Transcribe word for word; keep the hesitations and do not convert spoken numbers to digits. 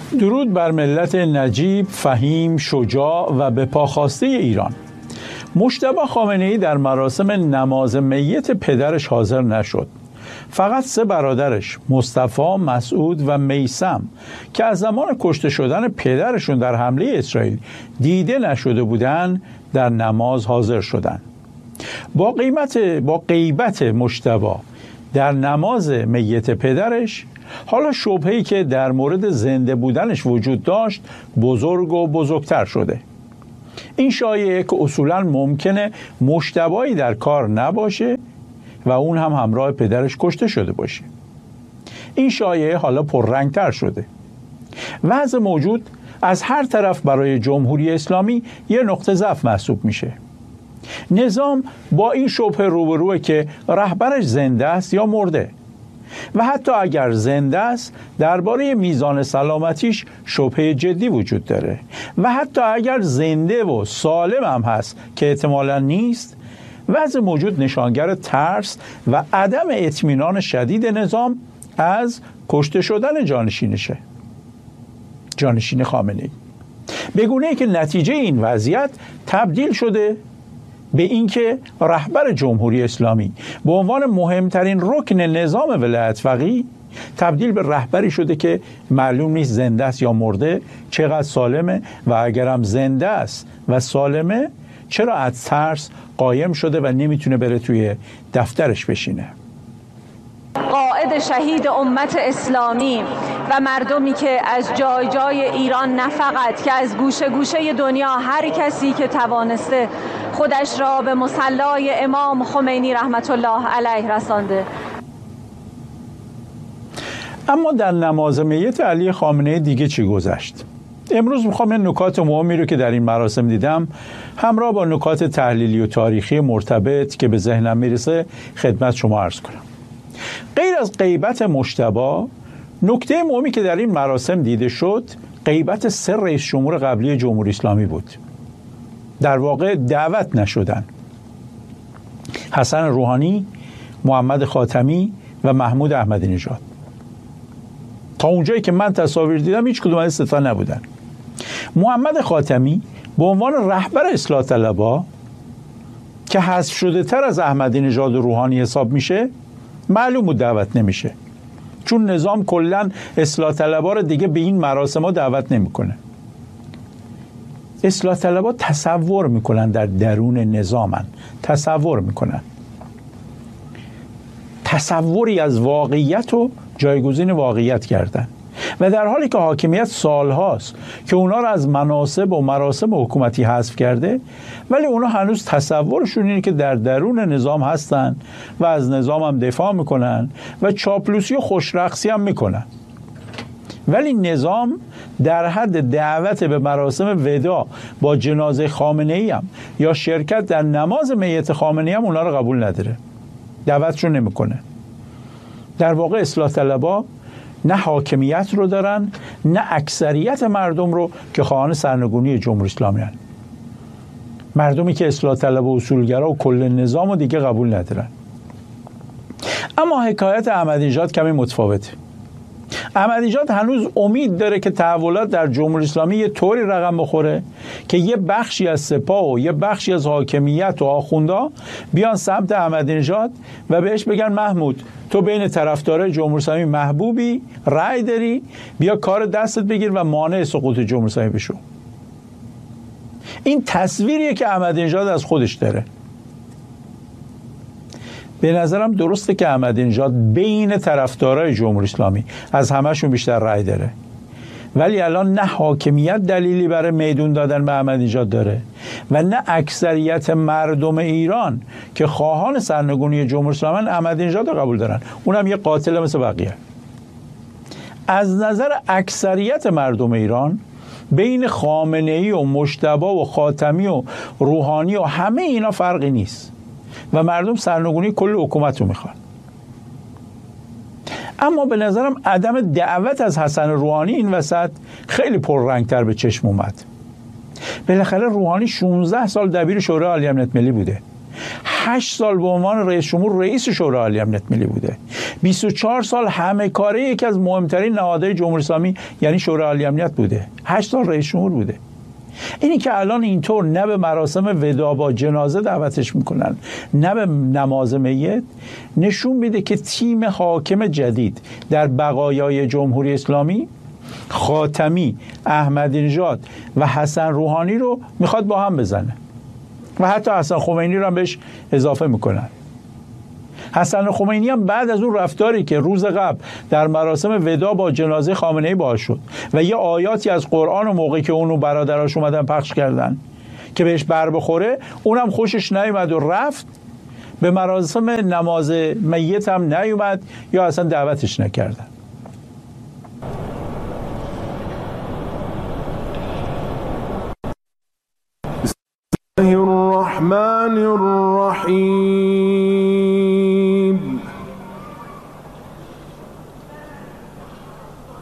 درود بر ملت نجیب، فهیم، شجاع و به پا خواسته ایران. مجتبی خامنه‌ای در مراسم نماز میت پدرش حاضر نشد. فقط سه برادرش مصطفی، مسعود و میثم که از زمان کشته شدن پدرشون در حمله اسرائیل دیده نشده بودند در نماز حاضر شدند. با قیمت با غیبت مجتبی در نماز میت پدرش، حالا شبهه‌ای که در مورد زنده بودنش وجود داشت بزرگ و بزرگتر شده. این شایعه که اصولاً ممکنه مجتبی در کار نباشه و اون هم همراه پدرش کشته شده باشه. این شایعه حالا پررنگتر شده. وضع موجود از هر طرف برای جمهوری اسلامی یه نقطه ضعف محسوب میشه. نظام با این شبهه روبروه که رهبرش زنده است یا مرده و حتی اگر زنده است درباره میزان سلامتیش شبهه جدی وجود داره و حتی اگر زنده و سالم هم هست که احتمالاً نیست، وضع موجود نشانگر ترس و عدم اطمینان شدید نظام از کشته شدن جانشینشه، جانشین خامنه‌ای، به گونه‌ای که نتیجه این وضعیت تبدیل شده به اینکه رهبر جمهوری اسلامی به عنوان مهمترین رکن نظام ولایت فقیه تبدیل به رهبری شده که معلوم نیست زنده است یا مرده، چقدر سالمه و اگرم زنده است و سالمه چرا از ترس قایم شده و نمیتونه بره توی دفترش بشینه. قائد شهید امت اسلامی و مردمی که از جای جای ایران، نه فقط که از گوشه گوشه دنیا، هر کسی که توانسته خودش را به مصلی امام خمینی رحمت الله علیه رسانده. اما در نماز میت علی خامنه‌ای دیگه چی گذشت؟ امروز میخوام این نکات مهمی رو که در این مراسم دیدم همراه با نکات تحلیلی و تاریخی مرتبط که به ذهنم میرسه خدمت شما عرض کنم. غیر از غیبت مجتبی، نکته مهمی که در این مراسم دیده شد غیبت سه رئیس جمهور قبلی جمهوری اسلامی بود. در واقع دعوت نشدن. حسن روحانی، محمد خاتمی و محمود احمدی نژاد. تا اونجایی که من تصاویر دیدم هیچ کدوم از ستا نبودن. محمد خاتمی به عنوان رهبر اصلاح طلبها که حذف شده تر از احمدی نژاد و روحانی حساب میشه، معلوم بود دعوت نمیشه، چون نظام کلا اصلاح طلبها رو دیگه به این مراسم ها دعوت نمیکنه. اصلاح طلبها تصور میکنن در درون نظامن، تصور میکنن تصوری از واقعیت و جایگزین واقعیت کردن و در حالی که حاکمیت سالهاست که اونا رو از مناصب و مراسم حکومتی حذف کرده، ولی اونا هنوز تصورشون اینه که در درون نظام هستن و از نظام هم دفاع میکنن و چاپلوسی و خوشرقصی هم میکنن. ولی نظام در حد دعوت به مراسم وداع با جنازه خامنه‌ای هم یا شرکت در نماز میت خامنه‌ای هم اونا رو قبول نداره، دعوتشون نمیکنه. در واقع اصلاح طلبها نه حاکمیت رو دارن نه اکثریت مردم رو که خواهان سرنگونی جمهوری اسلامی هستند. مردمی که اصلاح طلب و اصولگرا و کل نظام رو دیگه قبول ندارن. اما حکایت احمدی نژاد کمی متفاوته. احمدی نژاد هنوز امید داره که تحولات در جمهوری اسلامی یه طوری رقم بخوره که یه بخشی از سپاه و یه بخشی از حاکمیت و آخوندا بیان سمت احمدی نژاد و بهش بگن محمود تو بین طرفدارای جمهوری اسلامی محبوبی، رأی داری، بیا کار دستت بگیر و مانع سقوط جمهوری اسلامی بشو. این تصویریه که احمدی نژاد از خودش داره. به نظرم درسته که احمدی نژاد بین طرفدارای جمهوری اسلامی از همهشون بیشتر رأی داره، ولی الان نه حاکمیت دلیلی برای میدون دادن به احمدی نژاد داره و نه اکثریت مردم ایران که خواهان سرنگونی جمهوری اسلامی احمدی نژاد رو قبول دارن. اونم یه قاتل مثل بقیه. از نظر اکثریت مردم ایران بین خامنه‌ای و مجتبی و خاتمی و روحانی و همه اینا فرقی نیست و مردم سرنگونی کل حکومت رو میخوان. اما به نظرم عدم دعوت از حسن روحانی این وسط خیلی پررنگتر به چشم اومد. بالاخره روحانی شانزده سال دبیر شورای عالی امنیت ملی بوده هشت سال به عنوان رئیس جمهور رئیس شورای عالی امنیت ملی بوده. بیست و چهار سال همه کاره یکی از مهمترین نهادهای جمهوری اسلامی یعنی شورای عالی امنیت بوده. هشت سال رئیس جمهور بوده. اینی که الان اینطور نه به مراسم وداع با جنازه دعوتش میکنن نه به نماز میت، نشون میده که تیم حاکم جدید در بقایای جمهوری اسلامی خاتمی، احمدی نژاد و حسن روحانی رو میخواد با هم بزنه و حتی حسن خمینی رو هم بهش اضافه میکنن. حسن خمینی هم بعد از اون رفتاری که روز قبل در مراسم وداع با جنازه خامنه‌ای باهاش شد و یه آیاتی از قرآن و موقعی که اونو برادراش اومدن پخش کردن که بهش بر بخوره، اونم خوشش نیومد و رفت، به مراسم نماز میت هم نیومد یا اصلا دعوتش نکردن. الرحمن الرحیم